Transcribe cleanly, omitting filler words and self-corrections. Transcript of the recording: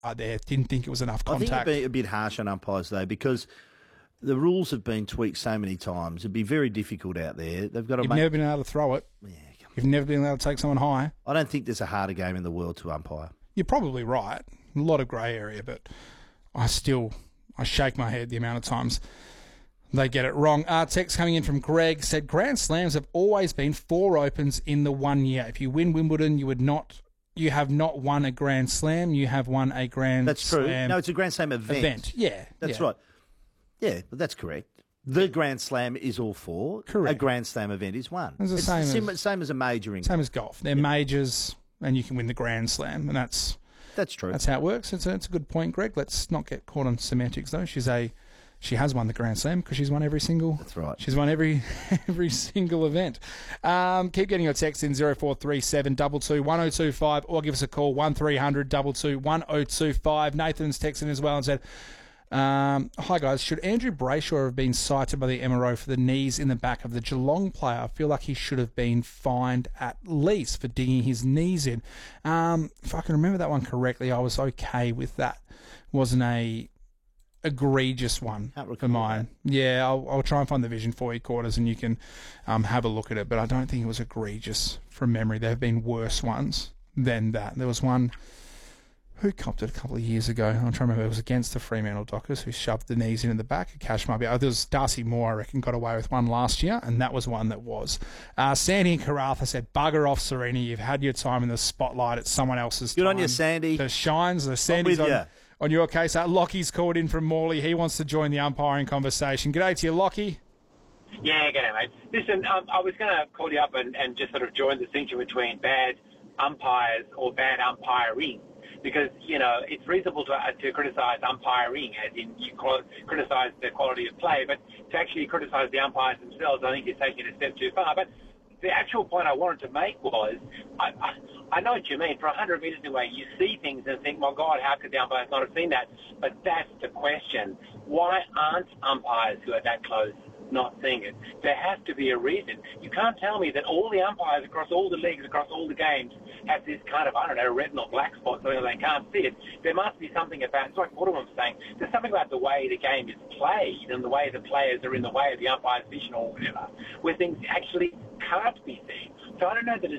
there. Didn't think it was enough I think contact. it'd be a bit harsh on umpires, though, because the rules have been tweaked so many times. It'd be very difficult out there. They've got to You've never been able to throw it. Yeah, You've never been able to take someone high. I don't think there's a harder game in the world to umpire. You're probably right. A lot of grey area, but I shake my head the amount of times they get it wrong. Text coming in from Greg said, Grand Slams have always been 4 opens in the 1 year. If you win Wimbledon, you have not won a Grand Slam. You have won a Grand That's Slam. true. No, it's a Grand Slam event. Yeah. That's right. Yeah, but that's correct. The Grand Slam is all 4. Correct. A Grand Slam event is 1. It's the same as a major in Same as golf. They're majors, and you can win the Grand Slam, and that's true. That's how it works. It's a good point, Greg. Let's not get caught on semantics, though. She has won the Grand Slam because she's won every single. That's right. She's won every single event. Keep getting your text in 0437 22 1025 or give us a call 1300 22 1025. Nathan's texted as well and said, hi guys, should Andrew Brayshaw have been cited by the MRO for the knees in the back of the Geelong player? I feel like he should have been fined at least for digging his knees in. If I can remember that one correctly, I was okay with that. Wasn't a egregious one for mine. That. Yeah, I'll try and find the vision for you, Quarters, and you can have a look at it, but I don't think it was egregious from memory. There have been worse ones than that. There was one who copped it a couple of years ago. I'm trying to remember. It was against the Fremantle Dockers who shoved the knees in the back. Cash might be. There was Darcy Moore, I reckon, got away with one last year, and that was one that was. Sandy and Karatha said, bugger off, Serena. You've had your time in the spotlight. It's someone else's time. Good on you, Sandy. The shines. The Sandy's on your case. Lockie's called in from Morley. He wants to join the umpiring conversation. G'day to you, Lockie. Yeah, g'day, mate. Listen, I was going to call you up and just sort of join the distinction between bad umpires or bad umpiring. Because, it's reasonable to criticise umpiring, as in you criticise the quality of play, but to actually criticise the umpires themselves, I think you're taking it a step too far. But the actual point I wanted to make was, I know what you mean. For 100 metres away, you see things and think, my God, how could the umpires not have seen that? But that's the question. Why aren't umpires who are that close not seeing it? There has to be a reason. You can't tell me that all the umpires across all the leagues, across all the games, have this kind of, retinal black spot so they can't see it. There must be something about, it's like Waterman was saying, there's something about the way the game is played and the way the players are in the way of the umpire's vision or whatever, where things actually can't be seen. So I don't know that